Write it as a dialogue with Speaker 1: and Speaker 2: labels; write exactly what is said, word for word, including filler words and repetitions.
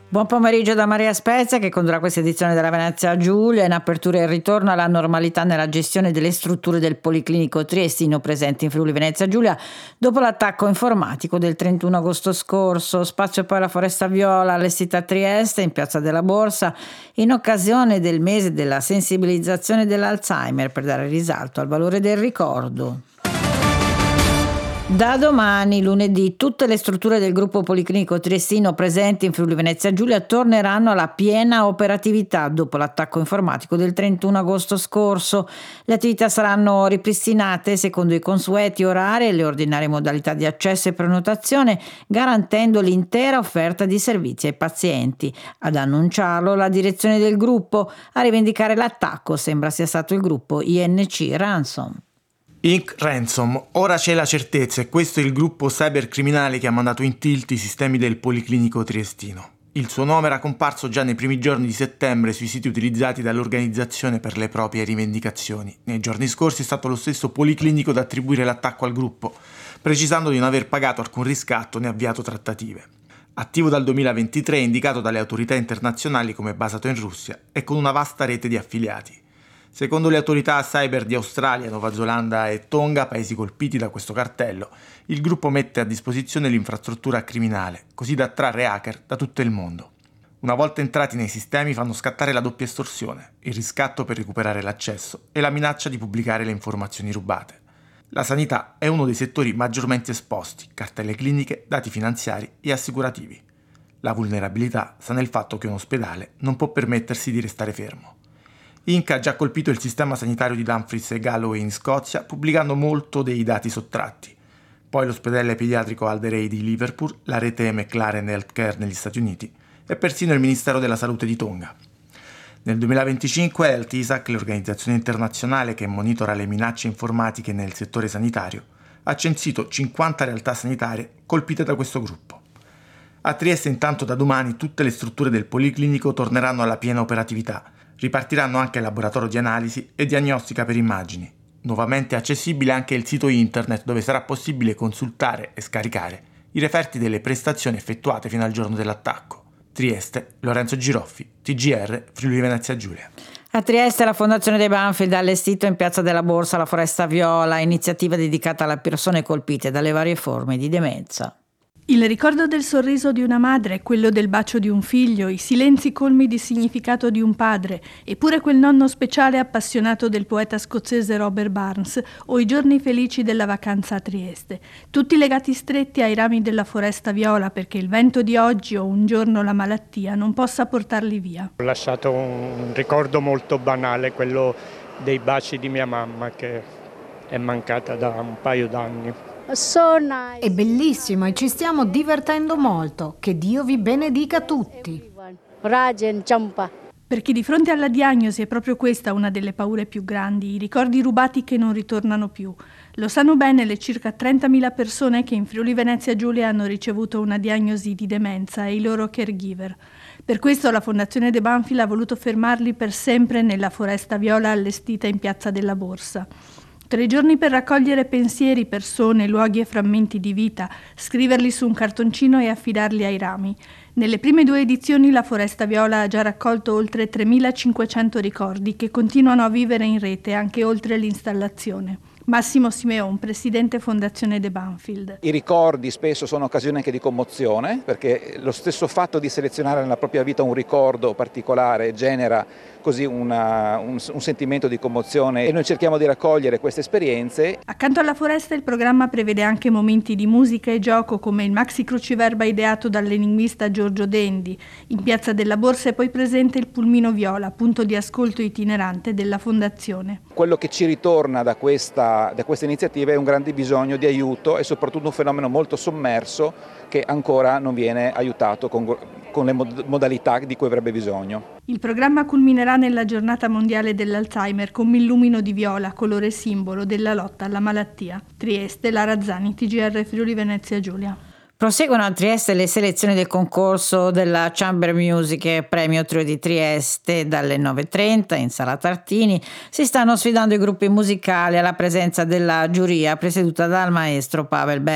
Speaker 1: Buon pomeriggio da Maria Spezia che condurrà questa edizione della Venezia Giulia. In apertura il ritorno alla normalità nella gestione delle strutture del Policlinico Triestino presenti in Friuli Venezia Giulia dopo l'attacco informatico del trentuno agosto scorso. Spazio poi alla Foresta Viola allestita a Trieste in Piazza della Borsa in occasione del mese della sensibilizzazione dell'Alzheimer per dare risalto al valore del ricordo. Da domani, lunedì, tutte le strutture del gruppo Policlinico Triestino presenti in Friuli Venezia Giulia torneranno alla piena operatività dopo l'attacco informatico del trentuno agosto scorso. Le attività saranno ripristinate secondo i consueti orari e le ordinarie modalità di accesso e prenotazione, garantendo l'intera offerta di servizi ai pazienti. Ad annunciarlo la direzione del gruppo, a rivendicare l'attacco sembra sia stato il gruppo I N C Ransom.
Speaker 2: Inc Ransom, ora c'è la certezza e questo è il gruppo cybercriminale che ha mandato in tilt i sistemi del Policlinico Triestino. Il suo nome era comparso già nei primi giorni di settembre sui siti utilizzati dall'organizzazione per le proprie rivendicazioni. Nei giorni scorsi è stato lo stesso Policlinico ad attribuire l'attacco al gruppo, precisando di non aver pagato alcun riscatto né avviato trattative. Attivo dal duemilaventitré, indicato dalle autorità internazionali come basato in Russia e con una vasta rete di affiliati. Secondo le autorità cyber di Australia, Nuova Zelanda e Tonga, paesi colpiti da questo cartello, il gruppo mette a disposizione l'infrastruttura criminale, così da attrarre hacker da tutto il mondo. Una volta entrati nei sistemi fanno scattare la doppia estorsione, il riscatto per recuperare l'accesso e la minaccia di pubblicare le informazioni rubate. La sanità è uno dei settori maggiormente esposti, cartelle cliniche, dati finanziari e assicurativi. La vulnerabilità sta nel fatto che un ospedale non può permettersi di restare fermo. Inc ha già colpito il sistema sanitario di Dumfries e Galloway in Scozia, pubblicando molto dei dati sottratti. Poi l'ospedale pediatrico Alderey di Liverpool, la rete McLaren Healthcare negli Stati Uniti e persino il Ministero della Salute di Tonga. Nel duemilaventicinque Health I S A C, l'organizzazione internazionale che monitora le minacce informatiche nel settore sanitario, ha censito cinquanta realtà sanitarie colpite da questo gruppo. A Trieste intanto da domani tutte le strutture del Policlinico torneranno alla piena operatività. Ripartiranno anche il laboratorio di analisi e diagnostica per immagini. Nuovamente accessibile anche il sito internet dove sarà possibile consultare e scaricare i referti delle prestazioni effettuate fino al giorno dell'attacco. Trieste, Lorenzo Giroffi, T G R, Friuli Venezia Giulia.
Speaker 1: A Trieste la Fondazione dei Banfield ha allestito in Piazza della Borsa la Foresta Viola, iniziativa dedicata alle persone colpite dalle varie forme di demenza.
Speaker 3: Il ricordo del sorriso di una madre, quello del bacio di un figlio, i silenzi colmi di significato di un padre, eppure quel nonno speciale appassionato del poeta scozzese Robert Burns, o i giorni felici della vacanza a Trieste, tutti legati stretti ai rami della Foresta Viola perché il vento di oggi o un giorno la malattia non possa portarli via.
Speaker 4: Ho lasciato un ricordo molto banale, quello dei baci di mia mamma che è mancata da un paio d'anni.
Speaker 5: È bellissimo e ci stiamo divertendo molto. Che Dio vi benedica tutti.
Speaker 3: Perché di fronte alla diagnosi è proprio questa una delle paure più grandi, i ricordi rubati che non ritornano più. Lo sanno bene le circa trentamila persone che in Friuli Venezia Giulia hanno ricevuto una diagnosi di demenza e i loro caregiver. Per questo la Fondazione De Banfield ha voluto fermarli per sempre nella Foresta Viola allestita in Piazza della Borsa. Tre giorni per raccogliere pensieri, persone, luoghi e frammenti di vita, scriverli su un cartoncino e affidarli ai rami. Nelle prime due edizioni la Foresta Viola ha già raccolto oltre tremilacinquecento ricordi che continuano a vivere in rete anche oltre l'installazione. Massimo Simeon, presidente Fondazione De Banfield.
Speaker 6: I ricordi spesso sono occasione anche di commozione, perché lo stesso fatto di selezionare nella propria vita un ricordo particolare genera così una, un, un sentimento di commozione e noi cerchiamo di raccogliere queste esperienze.
Speaker 3: Accanto alla foresta il programma prevede anche momenti di musica e gioco come il maxi cruciverba ideato dall'enigmista Giorgio Dendi. In Piazza della Borsa è poi presente il Pulmino Viola, punto di ascolto itinerante della Fondazione.
Speaker 6: Quello che ci ritorna da questa, da questa iniziativa è un grande bisogno di aiuto e soprattutto un fenomeno molto sommerso che ancora non viene aiutato con, con le mod- modalità di cui avrebbe bisogno.
Speaker 3: Il programma culminerà nella giornata mondiale dell'Alzheimer con Millumino di viola, colore simbolo della lotta alla malattia. Trieste, Lara Zani, T G R Friuli Venezia Giulia.
Speaker 1: Proseguono a Trieste le selezioni del concorso della Chamber Music e Premio Trio di Trieste dalle nove e trenta in Sala Tartini. Si stanno sfidando i gruppi musicali alla presenza della giuria presieduta dal maestro Pavel Berg.